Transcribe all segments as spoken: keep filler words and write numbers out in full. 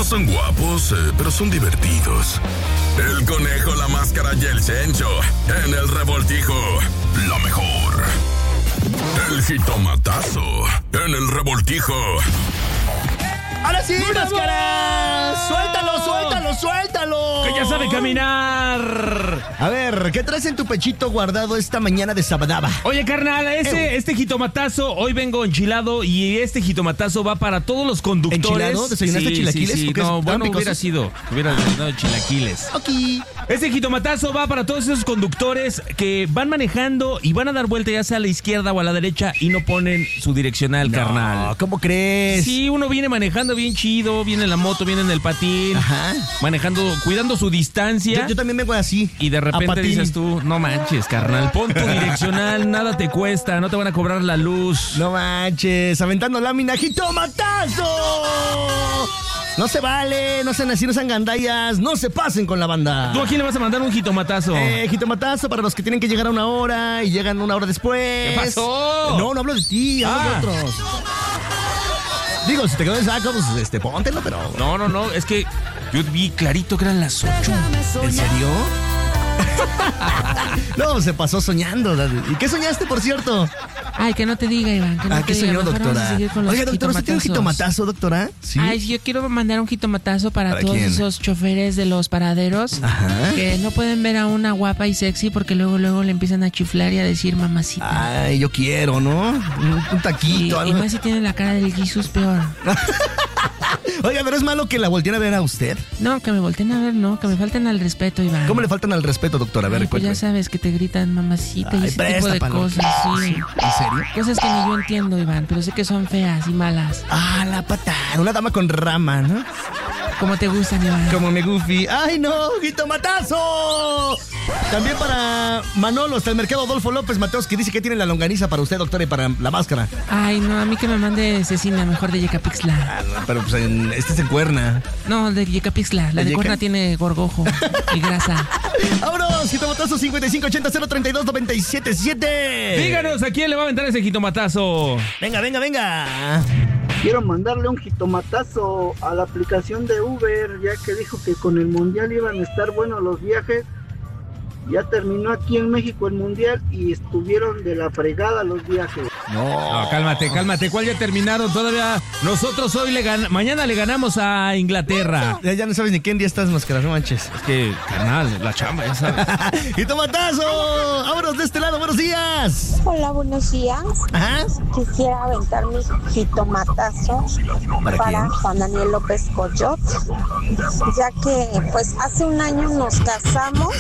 No son guapos, eh, pero son divertidos. El Conejo, la Máscara y el Cencho. En el Revoltijo, lo mejor. El Jitomatazo. En el Revoltijo. ¡Ahora sí, Máscara! ¡Suéltalo, suéltalo, suéltalo! ¡Que ya sabe caminar! A ver, ¿qué traes en tu pechito guardado esta mañana de sabadaba? Oye, carnal, este, este jitomatazo, hoy vengo enchilado y este jitomatazo va para todos los conductores. ¿Enchilado? ¿Desayunaste sí, chilaquiles? Sí, sí. ¿Porque No, es- bueno, tan hubiera picosos? sido, hubiera desayunado chilaquiles. Ok. Este jitomatazo va para todos esos conductores que van manejando y van a dar vuelta ya sea a la izquierda o a la derecha y no ponen su direccional, No, carnal. ¿cómo crees? Sí, uno viene manejando bien chido, viene en la moto, viene en el patín, Ajá. manejando, cuidando su distancia. Yo, yo también vengo así. Y de a repente patín. dices tú, no manches, carnal, pon tu direccional, nada te cuesta, no te van a cobrar la luz. No manches, aventando lámina, ¡jitomatazo! No se vale, no sean así, no sean gandallas, no se pasen con la banda. ¿Tú a quién le vas a mandar un jitomatazo? Eh, jitomatazo para los que tienen que llegar a una hora y llegan una hora después. ¿Qué pasó? No, no hablo de ti, hablo Ah. de otros. Digo, si te quedó el saco, pues este, póntelo, pero... No, no, no, es que yo vi clarito que eran las ocho. ¿En serio? No, se pasó soñando. ¿Y qué soñaste, por cierto? Ay, que no te diga, Iván. Que no Ah, te ¿qué diga. soñó, Mejor vamos a doctora? seguir con los Oiga, doctora, ¿usted tiene un jitomatazos. jitomatazo, doctora? Sí. Ay, sí, yo quiero mandar un jitomatazo para, ¿Para todos quién? esos choferes de los paraderos Ajá. que no pueden ver a una guapa y sexy porque luego luego le empiezan a chiflar y a decir mamacita. Ay, yo quiero, ¿no? Un, un y, taquito, y algo. más si tiene la cara del Jesús, peor. Oiga, pero es malo que la volteen a ver a usted. No, que me volteen a ver, no, que me falten al respeto, Iván. ¿Cómo le faltan al respeto, doctora? A ver, Ay, pues ya cuéntame. sabes que te gritan mamacita y Ay, ese presta, tipo de palo. cosas, sí. ¿En serio? Cosas que ni yo entiendo, Iván, pero sé que son feas y malas. Ah, la patada. Una dama con rama, ¿no? Como te gustan, Iván. Como me goofy. ¡Ay, no! ¡Jitomatazo! También para Manolo, hasta el mercado Adolfo López Mateos, que dice que tiene la longaniza para usted, doctora, y para la máscara. Ay, no, a mí que me mande cecina, mejor de Yecapixtla. Ah, no, pero pues en, este es en Cuerna. No, de Yecapixtla. La ¿De de Yeca? Cuerna tiene gorgojo y grasa. ¡Vámonos! Jitomatazo cincuenta y cinco ochenta cero treinta y dos noventa y siete siete. Díganos, ¿a quién le va a aventar ese jitomatazo? Venga, venga, venga. Quiero mandarle un jitomatazo a la aplicación de Uber, ya que dijo que con el Mundial iban a estar buenos los viajes. Ya terminó aquí en México el Mundial y estuvieron de la fregada los viajes. No, cálmate, cálmate. ¿Cuál ya terminaron? Todavía nosotros hoy le gan- mañana le ganamos a Inglaterra. Ya, ya no sabes ni qué día estás, máscara, no manches. Es que, carnal, la chamba, ya sabes. ¡Jitomatazo! ¡Vámonos de este lado! ¡Buenos días! Hola, buenos días. Ajá. Quisiera aventar mi jitomatazo ¿Para para quién? Juan Daniel López Coyot, ya que pues hace un año nos casamos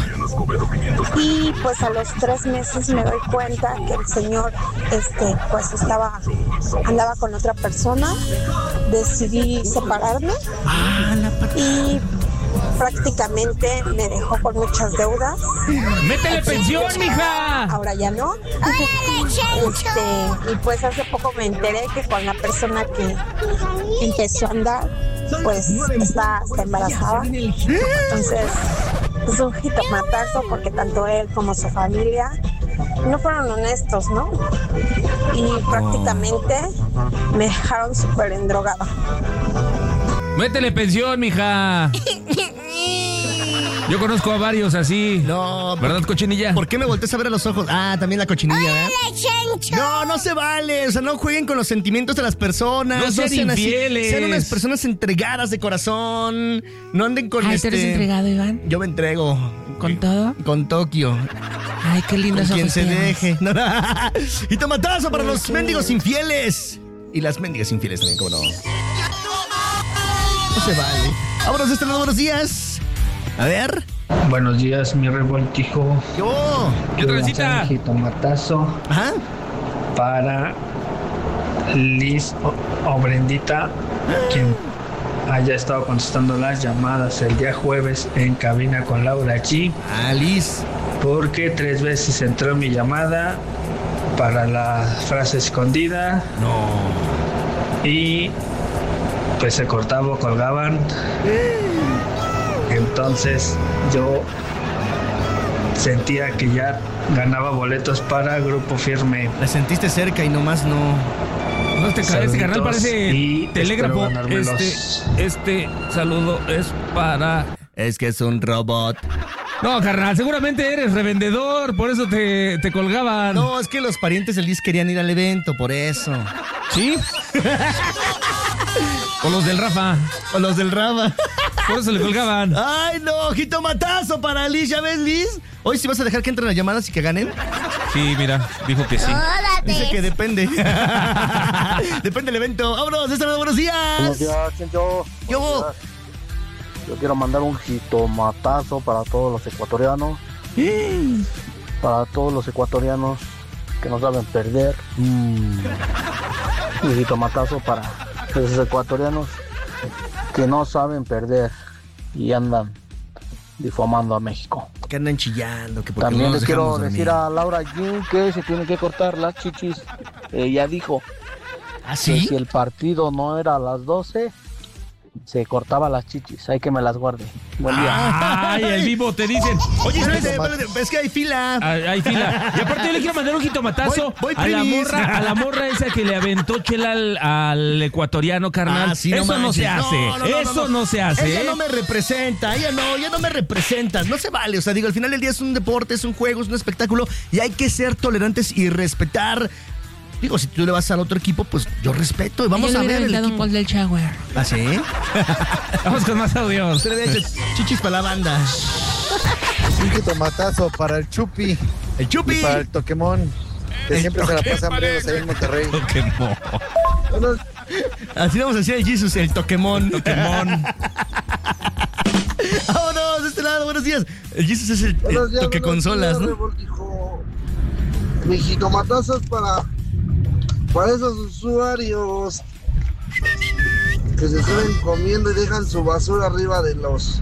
y pues a los tres meses me doy cuenta que el señor este pues estaba andaba con otra persona. Decidí separarme Ah, la patada. y prácticamente me dejó con muchas deudas. ¡Métele pensión, mija! Ahora ya no. Este, y pues hace poco me enteré que con la persona que empezó a andar, pues está, está embarazada. Entonces, es un jitomatazo porque tanto él como su familia no fueron honestos, ¿no? Y prácticamente me dejaron súper endrogada. ¡Métele pensión, mija! Yo conozco a varios así. No, ¿Verdad, cochinilla? ¿por qué me volteas a ver a los ojos? Ah, también la cochinilla, ¿verdad? No, no se vale. O sea, no jueguen con los sentimientos de las personas. No sean así. infieles. Sean unas personas entregadas de corazón. No anden con Ay, este... ¿te eres entregado, Iván? Yo me entrego. ¿Con todo? Con Tokio. Ay, qué lindos Con quien ojos se tienes. deje. No, no. Y tomatazo para los mendigos infieles. Y las mendigas infieles también, ¿cómo no? No se vale. Vámonos de este lado, buenos días. A ver. Buenos días, mi revoltijo. Yo. ¿Qué Quiero transita? lanzar un jitomatazo Ajá. para Liz o, o Brendita, quien haya estado contestando las llamadas el día jueves en cabina con Laura G, Alice. porque tres veces entró mi llamada para la frase escondida No. y pues se cortaba o colgaban. Entonces yo sentía que ya ganaba boletos para Grupo Firme. La sentiste cerca y nomás no. No, este, ca- este carnal parece y telégrafo. espero ganármelos. Este, este saludo es para... Es que es un robot. No, carnal, seguramente eres revendedor, por eso te, te colgaban. No, es que los parientes del Liz querían ir al evento, por eso. ¿Sí? O los del Rafa, O los del Raba. por eso le colgaban. Ay, no, jitomatazo para Liz, ¿ya ves, Liz? Hoy sí vas a dejar que entren las llamadas y que ganen. Sí, mira, dijo que sí. Dice que depende. Depende del evento. ¡Vámonos! ¡Este lado, buenos días! Buenos días, Chencho. Yo. Buenos días. Yo quiero mandar un jitomatazo para todos los ecuatorianos. Para todos los ecuatorianos que no saben perder. Mm. Un jitomatazo para esos ecuatorianos que no saben perder y andan difamando a México. Que andan chillando. Que porque También no les los quiero dejamos decir dormir. a Laura Jean que se tiene que cortar las chichis. Ella dijo ¿Ah, que sí? si el partido no era a las doce, se cortaba las chichis. Hay que me las guarde. Buen día. Ay, el vivo te dicen. Oye, Espérate, espérate, espérate, es que hay fila. Hay, hay fila. Y aparte yo le quiero mandar un jitomatazo Voy- voy a la primis. morra, a la morra esa que le aventó chela al, al ecuatoriano, carnal. Ah, sí, no Eso no manches. se hace. No, no, no, Eso no, no, no. se hace. Ella ¿eh? no me representa, ella no, ella no me representa, no se vale, o sea, digo, al final del día es un deporte, es un juego, es un espectáculo y hay que ser tolerantes y respetar. Digo, si tú le vas al otro equipo, pues yo respeto y vamos Yo a le ver hubiera el dado un equipo. gol del Jaguar. ¿Ah, sí? Vamos con más audios. Se le había hecho chichis para la banda. Un jitomatazo para el Chupi El y Chupi. para el Toquemón, que El siempre se la Toquemón. pasan breves ahí en Monterrey. Pokémon. Así vamos a decir el Jesus, el Toquemón. Pokémon. Vámonos, de este lado, buenos días. El Jesus es el, Buenos el días, toque buenos consolas, días, ¿no? Revoltijo. Mi jitomatazo es para, para esos usuarios que se suben comiendo y dejan su basura arriba de los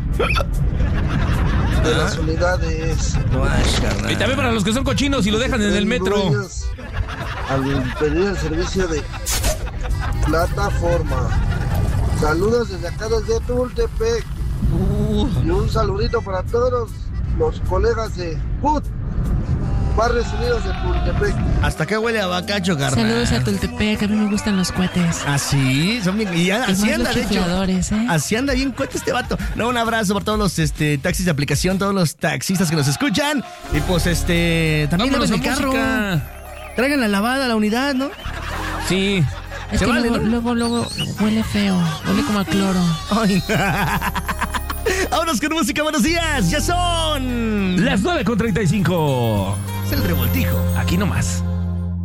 de las unidades. Y también para los que son cochinos y lo dejan en el metro. Dueños Al pedir el servicio de plataforma. Saludos desde acá desde Tultepec. Y un saludito para todos los colegas de P U T, Barrios Unidos de Tultepec. Hasta acá huele a bacacho, carnal. Saludos a Tultepec, a mí me gustan los cohetes. ¿Ah, sí? Son bien, y ya, Y así más anda, los de hecho. chifladores, ¿eh? Así anda bien cuenta este vato. No, un abrazo para todos los este, taxis de aplicación, todos los taxistas que nos escuchan. Y pues, este, también Vámonos laven el a carro. música. Traigan la lavada a la unidad, ¿no? Sí. Es Se que vale, luego, ¿no? luego, luego huele feo, huele como a cloro. Ay. Vámonos con música, buenos días. Ya son Las nueve con treinta y cinco. Es el revoltijo. Aquí nomás.